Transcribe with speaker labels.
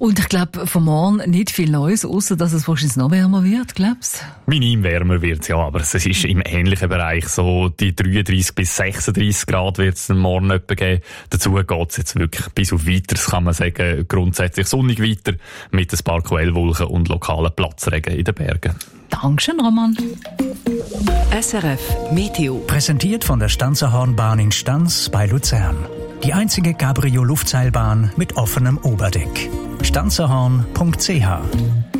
Speaker 1: Und ich glaube, von morgen nicht viel Neues, außer dass es wahrscheinlich noch wärmer wird, glaubst du?
Speaker 2: Minim wärmer wird's, ja, aber es ist im ähnlichen Bereich so, die 33 bis 36 Grad wird's dann morgen etwa geben. Dazu geht's jetzt wirklich bis auf Weiteres, kann man sagen, grundsätzlich sonnig weiter, mit ein paar Quellwolken und lokalen Platzregen in den Bergen.
Speaker 1: Dankeschön, Roman.
Speaker 3: SRF Meteo.
Speaker 4: Präsentiert von der Stanzerhornbahn in Stanz bei Luzern. Die einzige Cabrio-Luftseilbahn mit offenem Oberdeck. stanzerhorn.ch